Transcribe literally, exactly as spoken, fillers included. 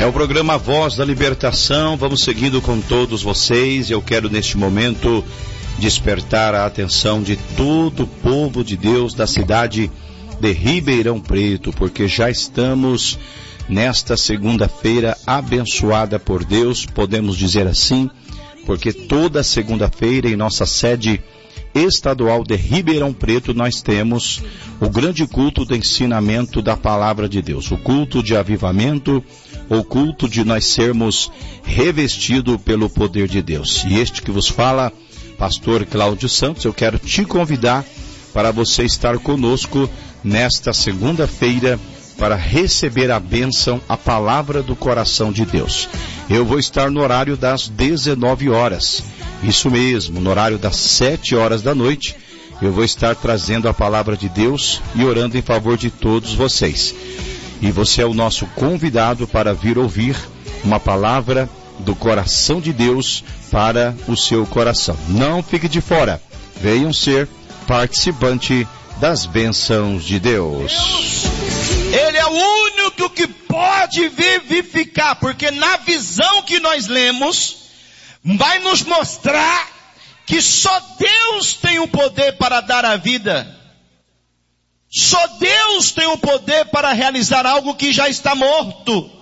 É o programa Voz da Libertação, vamos seguindo com todos vocês. Eu quero neste momento despertar a atenção de todo o povo de Deus da cidade de Ribeirão Preto, porque já estamos nesta segunda-feira abençoada por Deus, podemos dizer assim, porque toda segunda-feira em nossa sede estadual de Ribeirão Preto nós temos o grande culto do ensinamento da palavra de Deus, o culto de avivamento, o culto de nós sermos revestidos pelo poder de Deus. E este que vos fala, pastor Cláudio Santos, eu quero te convidar para você estar conosco nesta segunda-feira para receber a bênção, a palavra do coração de Deus. Eu vou estar no horário das dezenove horas, isso mesmo, no horário das sete horas da noite, eu vou estar trazendo a palavra de Deus e orando em favor de todos vocês. E você é o nosso convidado para vir ouvir uma palavra do coração de Deus para o seu coração. Não fique de fora, venham ser participante das bênçãos de Deus. Ele é o único que pode vivificar, porque na visão que nós lemos, vai nos mostrar que só Deus tem o poder para dar a vida. Só Deus tem o poder para realizar algo que já está morto.